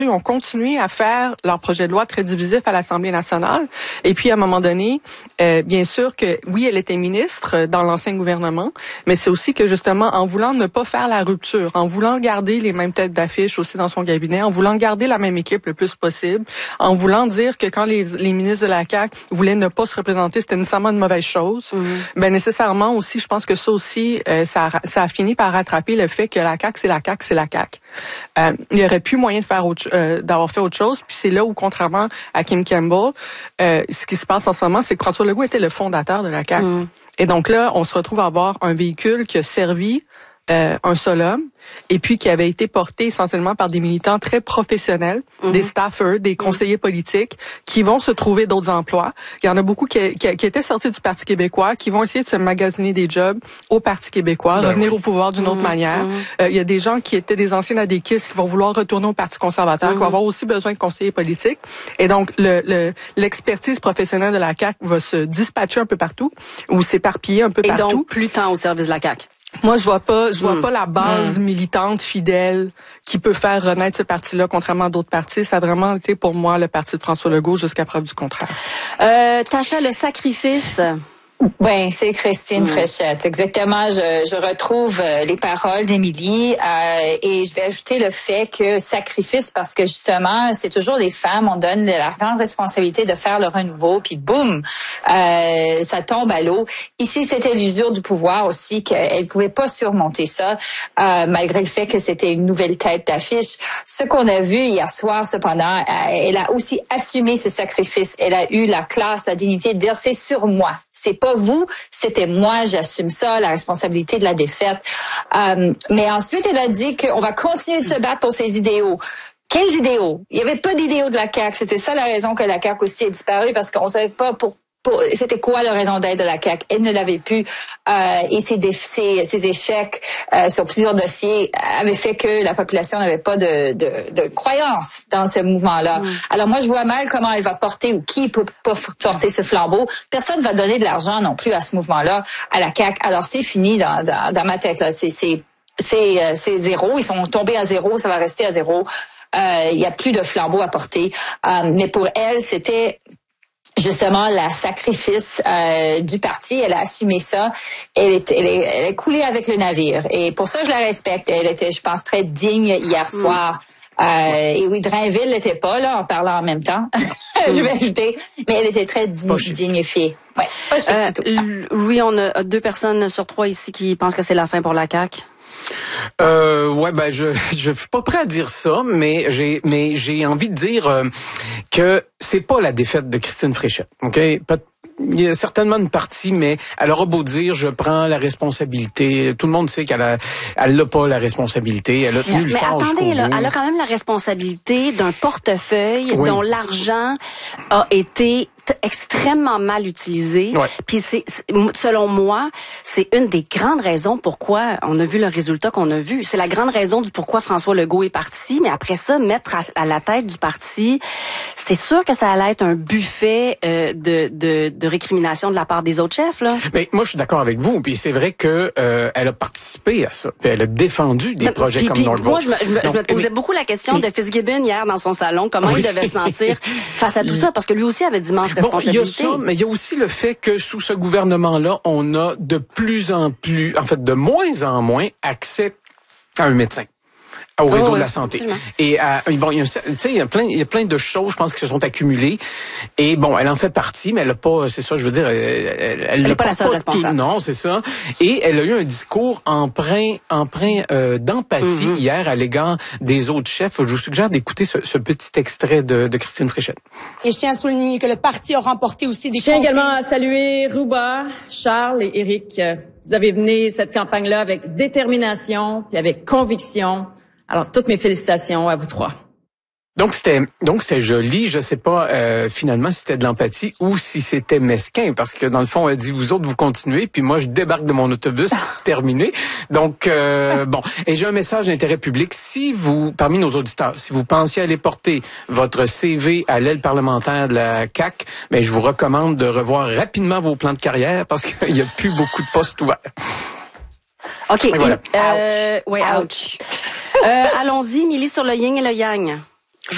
ont continué à faire leur projet de loi très divisif à l'Assemblée nationale. Et puis, à un moment donné, bien sûr que, oui, elle était ministre dans l'ancien gouvernement, mais c'est aussi que, justement, en voulant ne pas faire la rupture, en voulant garder les mêmes têtes d'affiche aussi dans son cabinet, en voulant garder la même équipe le plus possible, en voulant dire que quand les ministres de la CAQ voulaient ne pas se représenter, c'était nécessairement une mauvaise chose, ben nécessairement aussi, je pense que ça aussi, ça a fini par rattraper le fait que la CAQ, c'est la CAQ, c'est la CAQ. Il y aurait plus moyen de faire d'avoir fait autre chose. Puis c'est là où, contrairement à Kim Campbell, ce qui se passe en ce moment, c'est que François Legault était le fondateur de la CAQ. Et donc là, on se retrouve à avoir un véhicule qui a servi un seul homme, et puis qui avait été porté essentiellement par des militants très professionnels, des staffers, des conseillers politiques, qui vont se trouver d'autres emplois. Il y en a beaucoup qui étaient sortis du Parti québécois, qui vont essayer de se magasiner des jobs au Parti québécois, revenir au pouvoir d'une autre manière. Il y a des gens qui étaient des anciens adéquistes qui vont vouloir retourner au Parti conservateur, qui vont avoir aussi besoin de conseillers politiques. Et donc, l'expertise professionnelle de la CAQ va se dispatcher un peu partout, ou s'éparpiller un peu partout. Et donc, plus tant au service de la CAQ. Moi, je vois pas la base militante fidèle qui peut faire renaître ce parti-là, contrairement à d'autres partis. Ça a vraiment été pour moi le parti de François Legault jusqu'à preuve du contraire. Tacha, le sacrifice. Ben, c'est Christine Fréchette. Exactement. Je retrouve les paroles d'Émilie et je vais ajouter le fait que sacrifice, parce que justement, c'est toujours les femmes, on donne la grande responsabilité de faire le renouveau, puis boum, ça tombe à l'eau. Ici, c'était l'usure du pouvoir aussi, qu'elle pouvait pas surmonter ça, malgré le fait que c'était une nouvelle tête d'affiche. Ce qu'on a vu hier soir, cependant, elle a aussi assumé ce sacrifice. Elle a eu la classe, la dignité de dire, c'est sur moi. C'est pas vous, c'était moi, j'assume ça, la responsabilité de la défaite. Mais ensuite, elle a dit qu'on va continuer de se battre pour ses idéaux. Quels idéaux? Il n'y avait pas d'idéaux de la CAQ. C'était ça la raison que la CAQ aussi a disparu, parce qu'on savait pas c'était quoi la raison d'être de la CAQ. Elle ne l'avait plus. Et ses échecs sur plusieurs dossiers avaient fait que la population n'avait pas de croyance dans ce mouvement-là. Alors moi, je vois mal comment elle va porter, ou qui peut porter ce flambeau. Personne ne va donner de l'argent non plus à ce mouvement-là, à la CAQ. Alors c'est fini dans ma tête, là. C'est zéro. Ils sont tombés à zéro. Ça va rester à zéro. Il y a plus de flambeau à porter. Mais pour elle, c'était justement la sacrifice du parti. Elle a assumé ça. Elle est coulée avec le navire. Et pour ça, je la respecte. Elle était, je pense, très digne hier soir. Et oui, Drainville n'était pas là en parlant en même temps. Je vais ajouter. Mais elle était très dignifiée. Ouais, pas chic du tout. Oui, on a 2 personnes sur 3 ici qui pensent que c'est la fin pour la CAQ. Ouais, ben je suis pas prêt à dire ça, mais j'ai envie de dire que c'est pas la défaite de Christine Fréchette. OK? Il y a certainement une partie, mais elle aura beau dire, je prends la responsabilité. Tout le monde sait qu'elle n'a pas la responsabilité. Elle a tenu le fort jusqu'au bout. Mais attendez, elle a quand même la responsabilité d'un portefeuille dont l'argent a été extrêmement mal utilisé. Puis selon moi, c'est une des grandes raisons pourquoi on a vu le résultat qu'on a vu. C'est la grande raison du pourquoi François Legault est parti, mais après ça, mettre à la tête du parti, c'était sûr que ça allait être un buffet de récrimination de la part des autres chefs, là. Mais moi, je suis d'accord avec vous. Puis c'est vrai que elle a participé à ça. Puis elle a défendu des projets comme Northvolt. Moi, je me posais beaucoup la question de Fitzgibbon hier dans son salon, comment il devait se sentir face à tout ça, parce que lui aussi avait d'immenses responsabilités. Il y a ça, mais il y a aussi le fait que sous ce gouvernement-là, on a de plus en plus, en fait, de moins en moins accès à un médecin. Au réseau de la santé. Absolument. Et bon, il y a plein de choses, je pense, qui se sont accumulées. Et bon, elle en fait partie, mais elle a pas, c'est ça, je veux dire, elle n'est pas la seule responsable. Non, c'est ça. Et elle a eu un discours empreint d'empathie hier à l'égard des autres chefs. Je vous suggère d'écouter ce petit extrait de Christine Fréchette. Et je tiens à souligner que le parti a remporté aussi des. Je tiens également à saluer Rouba, Charles et Éric. Vous avez mené cette campagne-là avec détermination et avec conviction. Alors, toutes mes félicitations à vous 3. Donc c'était joli. Je sais pas finalement si c'était de l'empathie ou si c'était mesquin, parce que dans le fond, elle dit vous autres vous continuez, puis moi je débarque de mon autobus, terminé. Donc bon, et j'ai un message d'intérêt public. Si vous, parmi nos auditeurs, si vous pensiez aller porter votre CV à l'aile parlementaire de la CAQ, mais je vous recommande de revoir rapidement vos plans de carrière parce qu'il y a plus beaucoup de postes ouverts. OK. Et voilà. Ouch. Allons-y, Milly, sur le yin et le yang.